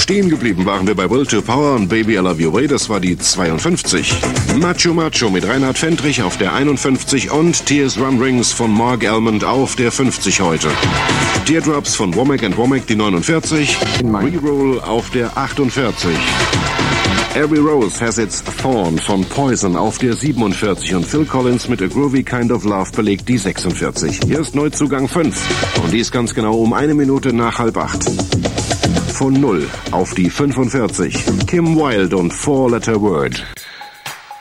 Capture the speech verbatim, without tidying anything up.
Stehen geblieben waren wir bei Will to Power und Baby I Love Your Way, das war die zweiundfünfzig. Macho Macho mit Reinhard Fendrich auf der einundfünfzig und Tears Run Rings von Mark Almond auf der fünfzig heute. Teardrops von Womack and Womack die neunundvierzig, Reroll auf der achtundvierzig. Every Rose Has Its Thorn von Poison auf der siebenundvierzig und Phil Collins mit A Groovy Kind of Love belegt die sechsundvierzig. Hier ist Neuzugang fünf und dies ganz genau um eine Minute nach halb acht. Von null auf die fünfundvierzig. Kim Wilde und Four Letter Word.